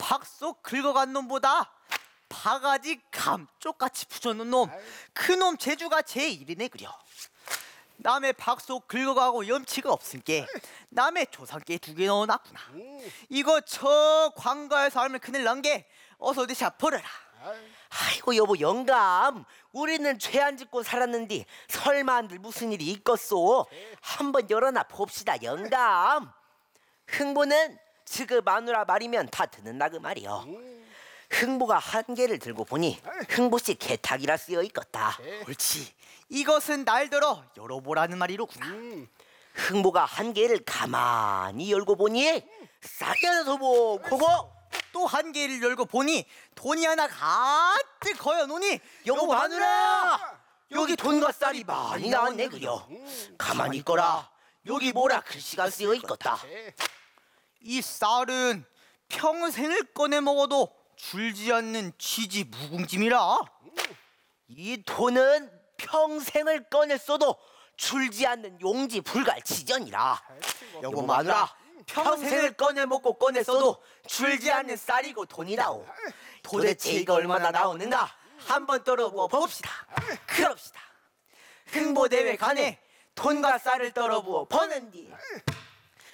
박 속 긁어간 놈보다 바가지 감쪽같이 부셔놓은 놈, 그 놈 재주가 제일이네 그려. 남의 박 속 긁어가고 염치가 없으니까 남의 조상께 2개 넣어놨구나. 이거 저 관가에서 알면 큰일 난 게 어서 어디 버려라. 아이고 여보 영감, 우리는 죄 안 짓고 살았는데 설마 안들 무슨 일이 있겠소? 한번 열어놔 봅시다 영감. 흥부는 지금 마누라 말이면 다 듣는다 그 말이요. 흥부가 한 개를 들고 보니 흥부씨 개탁이라 쓰여 있겠다. 옳지, 이것은 날들어 열어보라는 말이로구나. 흥부가 한 개를 가만히 열고 보니 쌀이 하나 더 보고 또 한 개를 열고 보니 돈이 하나 가득 거여놓으니 여보 마누라, 여기 돈과 쌀이 많이 나왔네 그려. 가만히 있거라, 여기 뭐라 글씨가 쓰여 있겠다. 이 쌀은 평생을 꺼내 먹어도 줄지 않는 쥐지 묵은짐이라. 이 돈은 평생을 꺼냈어도 줄지 않는 용지 불갈치전이라. 여보 마누라, 평생을 꺼내 먹고 꺼냈어도 줄지 않는 쌀이고 돈이라오. 도대체 이거 얼마나 나오는가 한번 떨어보어 봅시다. 그럽시다. 흥보대회 간에 돈과 쌀을 떨어부어 버는디